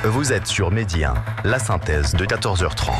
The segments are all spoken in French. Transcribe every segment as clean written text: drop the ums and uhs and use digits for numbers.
Vous êtes sur Midi 1, la synthèse de 14h30.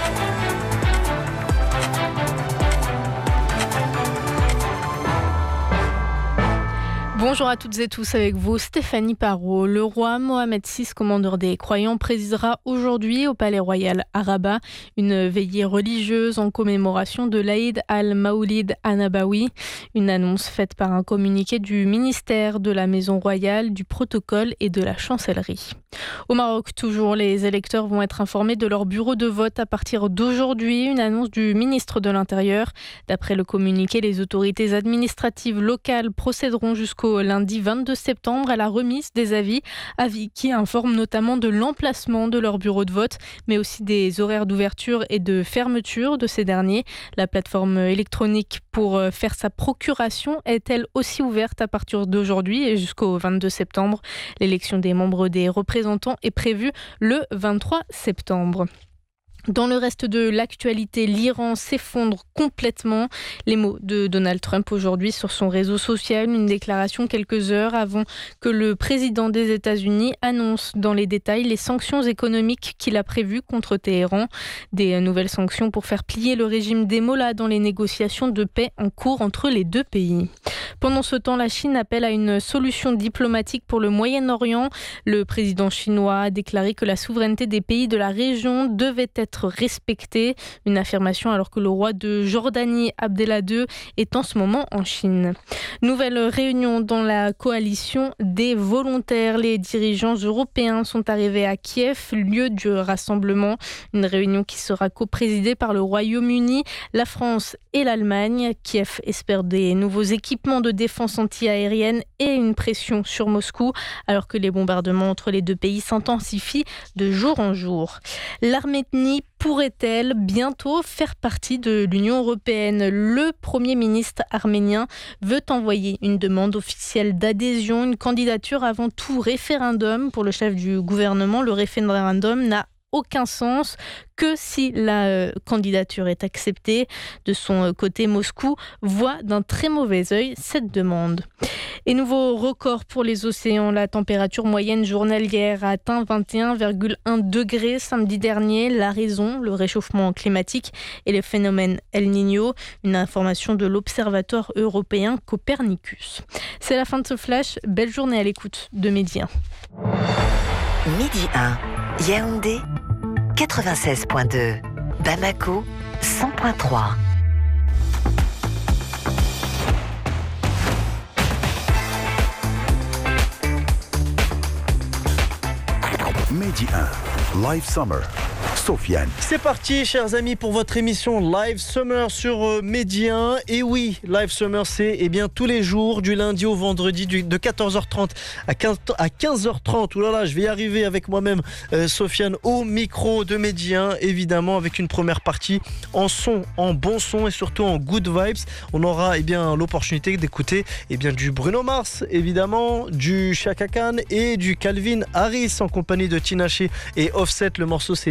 Bonjour à toutes et tous, avec vous Stéphanie Parot. Le roi Mohamed VI, commandeur des croyants, présidera aujourd'hui au Palais Royal à Rabat une veillée religieuse en commémoration de l'Aïd al-Maoulid an-Nabawi. Une annonce faite par un communiqué du ministère de la Maison Royale, du Protocole et de la Chancellerie. Au Maroc, toujours, les électeurs vont être informés de leur bureau de vote à partir d'aujourd'hui, une annonce du ministre de l'Intérieur. D'après le communiqué, les autorités administratives locales procéderont jusqu'au lundi 22 septembre à la remise des avis qui informent notamment de l'emplacement de leur bureau de vote, mais aussi des horaires d'ouverture et de fermeture de ces derniers. La plateforme électronique pour faire sa procuration est elle aussi ouverte à partir d'aujourd'hui et jusqu'au 22 septembre. L'élection des membres des représentants est prévue le 23 septembre. Dans le reste de l'actualité, l'Iran s'effondre complètement. Les mots de Donald Trump aujourd'hui sur son réseau social, une déclaration quelques heures avant que le président des États-Unis annonce dans les détails les sanctions économiques qu'il a prévues contre Téhéran. Des nouvelles sanctions pour faire plier le régime des mollahs dans les négociations de paix en cours entre les deux pays. Pendant ce temps, la Chine appelle à une solution diplomatique pour le Moyen-Orient. Le président chinois a déclaré que la souveraineté des pays de la région devait être respectée. Une affirmation alors que le roi de Jordanie, Abdallah II, est en ce moment en Chine. Nouvelle réunion dans la coalition des volontaires. Les dirigeants européens sont arrivés à Kiev, lieu du rassemblement. Une réunion qui sera coprésidée par le Royaume-Uni, la France et l'Allemagne. Kiev espère des nouveaux équipements de défense anti-aérienne et une pression sur Moscou, alors que les bombardements entre les deux pays s'intensifient de jour en jour. L'Arménie pourrait-elle bientôt faire partie de l'Union européenne ? Le Premier ministre arménien veut envoyer une demande officielle d'adhésion, une candidature avant tout référendum. Pour le chef du gouvernement, le référendum n'a aucun sens que si la candidature est acceptée. De son côté, Moscou voit d'un très mauvais œil cette demande. Et nouveau record pour les océans. La température moyenne journalière a atteint 21,1 degrés samedi dernier. La raison, le réchauffement climatique et les phénomènes El Niño. Une information de l'Observatoire européen Copernicus. C'est la fin de ce flash. Belle journée à l'écoute de Midi 1. Midi 1, Yaoundé 96.2, Bamako 100.3. Midi 1, Live Summer. Sofiane. C'est parti, chers amis, pour votre émission Live Summer sur Midi 1. Et oui, Live Summer, c'est tous les jours, du lundi au vendredi, de 14h30 à 15h30. Ouh là là, je vais y arriver avec moi-même, Sofiane, au micro de Midi 1, évidemment, avec une première partie en son, en bon son et surtout en good vibes. On aura l'opportunité d'écouter du Bruno Mars, évidemment, du Chaka Khan et du Calvin Harris en compagnie de Tinashe et Offset. Le morceau, c'est